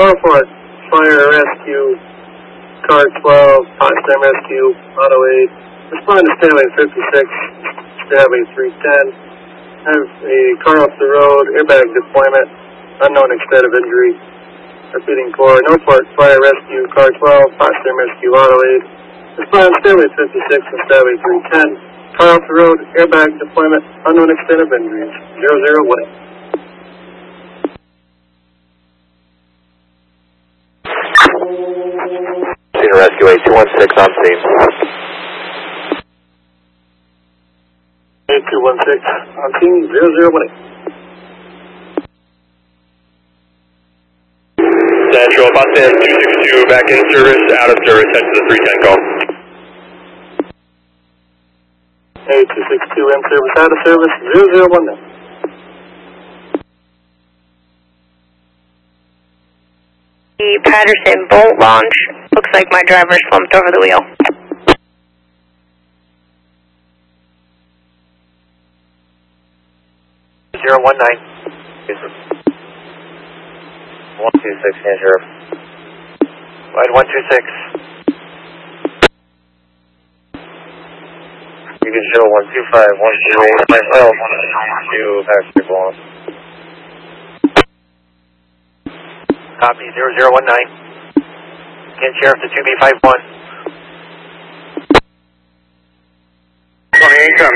Norfolk Fire Rescue, Car 12, Potsdam Rescue, Auto 8. Respond to Stanley 56, Stanley 310. Have a car off the road, airbag deployment, unknown extent of injury. Repeating for Norfolk Fire Rescue, Car 12, Potsdam Rescue, Auto 8. Respond Stanley 56 and Stanley 310. Car off the road, airbag deployment, unknown extent of injuries. 001. Senior Rescue 8216 on scene. 8216 on scene, 001. Central, Potsdam 262 back in service, out of service, head to the 310 call. 8262 in service, out of service, 001. The Patterson bolt launch. Looks like my driver slumped over the wheel. Zero 19. 126, Sheriff. Line 126. You can show 125, 128, myself, 2 passenger belong. Copy, 0019. Again, Sheriff to 2B51. 28, come.